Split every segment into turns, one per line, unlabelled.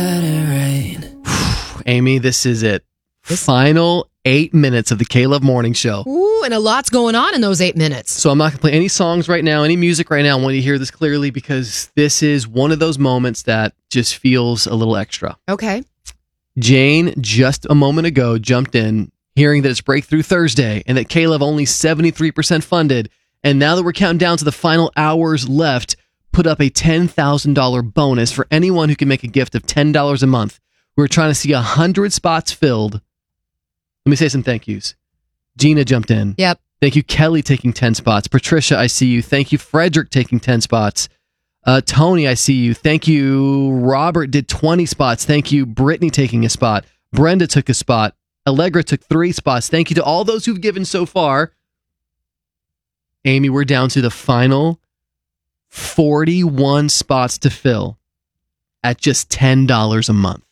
Amy, this is it. Final 8 minutes of the K-Love Morning Show.
Ooh, and a lot's going on in those 8 minutes.
So I'm not going to play any songs right now, any music right now. I want you to hear this clearly because this is one of those moments that just feels a little extra.
Okay.
Jane, just a moment ago, jumped in, hearing that it's Breakthrough Thursday and that K-Love only 73% funded. And now that we're counting down to the final hours left, put up a $10,000 bonus for anyone who can make a gift of $10 a month. We're trying to see 100 spots filled. Let me say some thank yous. Gina jumped in.
Yep.
Thank you, Kelly, taking 10 spots. Patricia, I see you. Thank you, Frederick, taking 10 spots. Tony, I see you. Thank you. Robert did 20 spots. Thank you, Brittany, taking a spot. Brenda took a spot. Allegra took 3 spots. Thank you to all those who've given so far. Amy, we're down to the final 41 spots to fill at just $10 a month.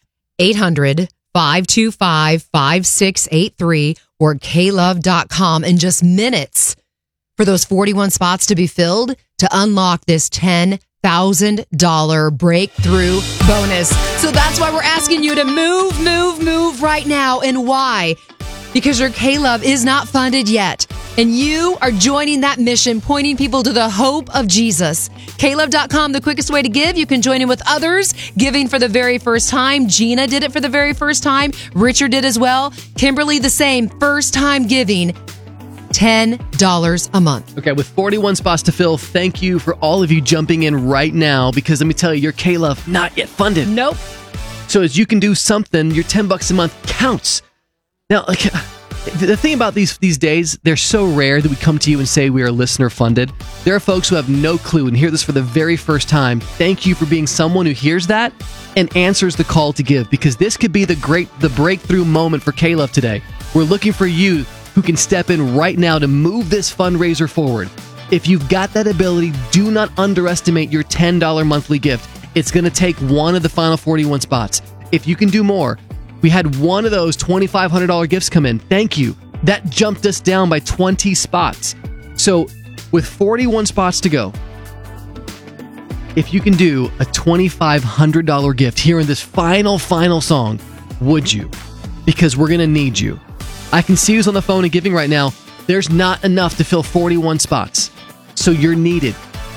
800-525-5683 or klove.com in just minutes for those 41 spots to be filled to unlock this $10,000 breakthrough bonus. So that's why we're asking you to move right now. And why? Because your K-Love is not funded yet. And you are joining that mission, pointing people to the hope of Jesus. KLove.com, the quickest way to give. You can join in with others, giving for the very first time. Gina did it for the very first time. Richard did as well. Kimberly, the same. First time giving. $10 a month.
Okay, with 41 spots to fill, thank you for all of you jumping in right now because let me tell you, your K-Love not yet funded.
Nope.
So as you can do something, your $10 a month counts. Now, the thing about these days, they're so rare that we come to you and say we are listener funded. There are folks who have no clue and hear this for the very first time. Thank you for being someone who hears that and answers the call to give, because this could be the breakthrough moment for K-Love today. We're looking for you who can step in right now to move this fundraiser forward. If you've got that ability, do not underestimate your $10 monthly gift. It's going to take one of the final 41 spots. If you can do more, we had one of those $2,500 gifts come in. Thank you. That jumped us down by 20 spots. So with 41 spots to go, if you can do a $2,500 gift here in this final song, would you? Because we're going to need you. I can see who's on the phone and giving right now. There's not enough to fill 41 spots. So you're needed.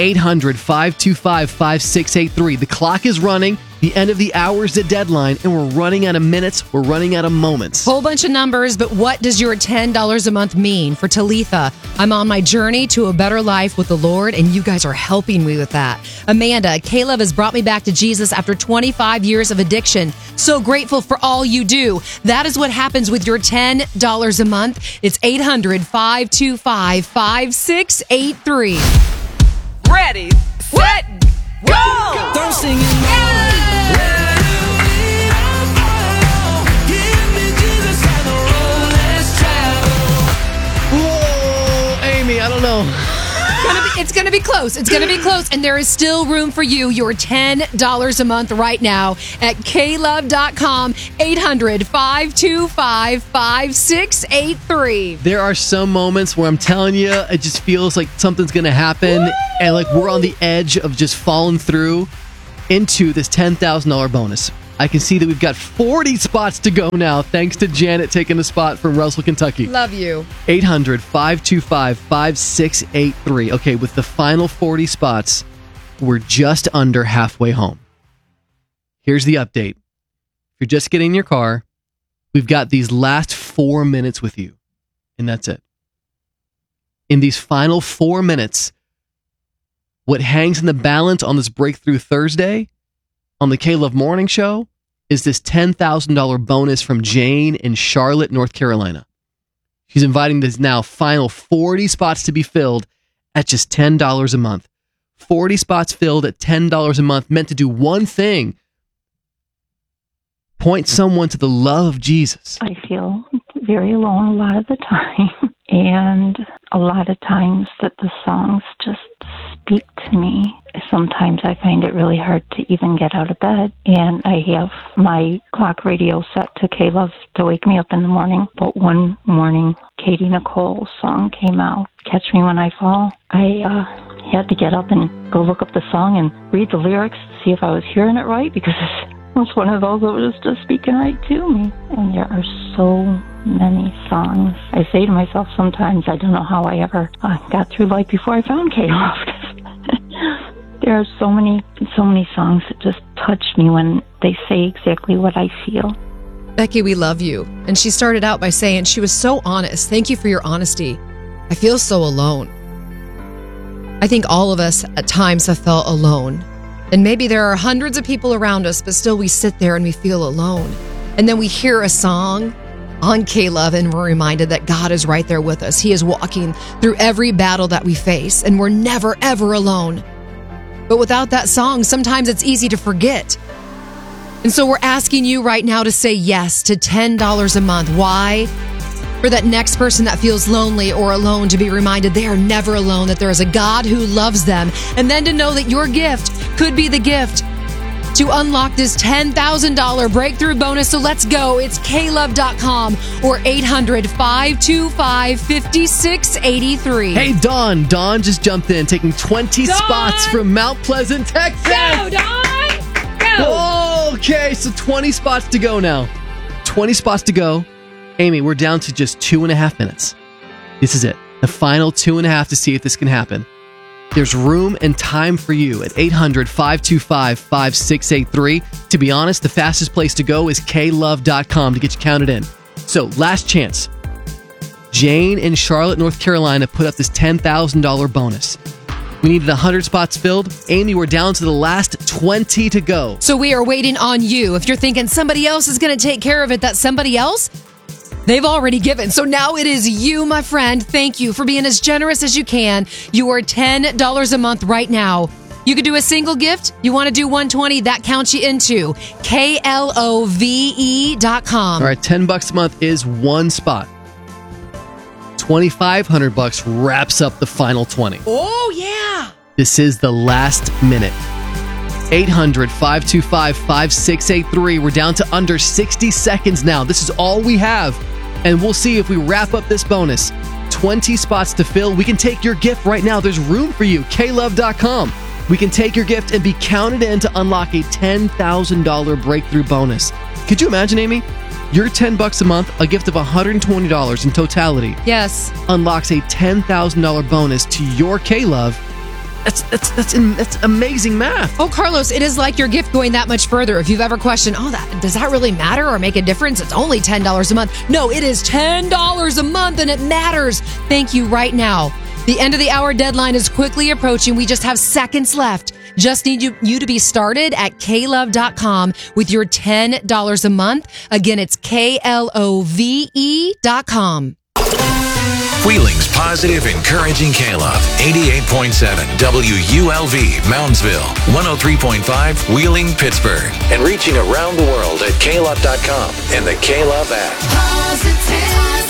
800-525-5683. The clock is running. The end of the hour is the deadline, and we're running out of minutes. We're running out of moments.
Whole bunch of numbers, but what does your $10 a month mean? For Talitha, I'm on my journey to a better life with the Lord, and you guys are helping me with that. Amanda, K-Love has brought me back to Jesus after 25 years of addiction. So grateful for all you do. That is what happens with your $10 a month. It's 800-525-5683.
Ready, set, go!
Don't sing it now.
Whoa, Amy, I don't know.
It's going to be close. It's going to be close. And there is still room for you. Your $10 a month right now at klove.com. 800-525-5683.
There are some moments where I'm telling you, it just feels like something's going to happen. Woo! And like we're on the edge of just falling through into this $10,000 bonus. I can see that we've got 40 spots to go now, thanks to Janet taking a spot from Russell, Kentucky.
Love you.
800-525-5683. Okay, with the final 40 spots, we're just under halfway home. Here's the update. If you're just getting in your car, we've got these last 4 minutes with you, and that's it. In these final 4 minutes, what hangs in the balance on this Breakthrough Thursday on the K-Love Morning Show is this $10,000 bonus from Jane in Charlotte, North Carolina. She's inviting this now final 40 spots to be filled at just $10 a month. 40 spots filled at $10 a month, meant to do one thing: point someone to the love of Jesus.
I feel very alone a lot of the time, and a lot of times that the songs just speak to me. Sometimes I find it really hard to even get out of bed, and I have my clock radio set to K-Love to wake me up in the morning. But one morning, Katie Nicole's song came out, Catch Me When I Fall. I had to get up and go look up the song and read the lyrics, see if I was hearing it right, because was one of those that was just speaking right to me. And there are so many songs. I say to myself sometimes, I don't know how I ever got through life before I found K-Love. There are so many songs that just touch me when they say exactly what I feel.
Becky, we love you. And she started out by saying she was so honest. Thank you for your honesty. I feel so alone. I think all of us at times have felt alone. And maybe there are hundreds of people around us, but still we sit there and we feel alone. And then we hear a song on K-Love and we're reminded that God is right there with us. He is walking through every battle that we face and we're never, ever alone. But without that song, sometimes it's easy to forget. And so we're asking you right now to say yes to $10 a month. Why? For that next person that feels lonely or alone to be reminded they are never alone, that there is a God who loves them. And then to know that your gift could be the gift to unlock this $10,000 breakthrough bonus. So let's go. It's klove.com or 800-525-5683.
Hey, Dawn. Dawn just jumped in, taking 20 spots from Mount Pleasant, Texas.
Go, Dawn! Go!
Okay, so 20 spots to go now. 20 spots to go. Amy, we're down to just 2.5 minutes. This is it. The final 2.5 to see if this can happen. There's room and time for you at 800-525-5683. To be honest, the fastest place to go is klove.com to get you counted in. So, last chance. Jane in Charlotte, North Carolina put up this $10,000 bonus. We needed 100 spots filled. Amy, we're down to the last 20 to go.
So we are waiting on you. If you're thinking somebody else is going to take care of it, that somebody else, they've already given. So now it is you, my friend. Thank you for being as generous as you can. You are $10 a month right now. You could do a single gift. You want to do 120, that counts you into klove.com.
All right, $10 a month is one spot. $2,500 wraps up the final 20.
Oh, yeah.
This is the last minute. 800-525-5683. We're down to under 60 seconds now. This is all we have. And we'll see if we wrap up this bonus. 20 spots to fill. We can take your gift right now. There's room for you. klove.com. We can take your gift and be counted in to unlock a $10,000 breakthrough bonus. Could you imagine, Amy? Your $10 a month, a gift of $120 in totality.
Yes.
Unlocks a $10,000 bonus to your K-Love. That's amazing math.
Oh, Carlos, it is like your gift going that much further. If you've ever questioned, does that really matter or make a difference? It's only $10 a month. No, it is $10 a month and it matters. Thank you right now. The end of the hour deadline is quickly approaching. We just have seconds left. Just need you to be started at klove.com with your $10 a month. Again, it's klove.com.
Wheeling's positive, encouraging K-Love. 88.7 WULV, Moundsville. 103.5 Wheeling, Pittsburgh. And reaching around the world at klove.com and the K-Love app.
Positive.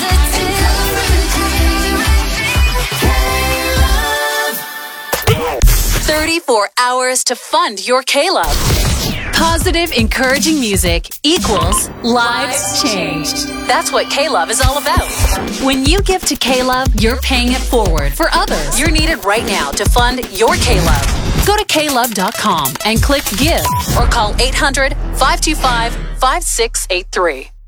34 hours to fund your K-Love. Positive, encouraging music equals lives changed. That's what K-Love is all about. When you give to K-Love, you're paying it forward for others. You're needed right now to fund your K-Love. Go to klove.com and click Give or call 800-525-5683.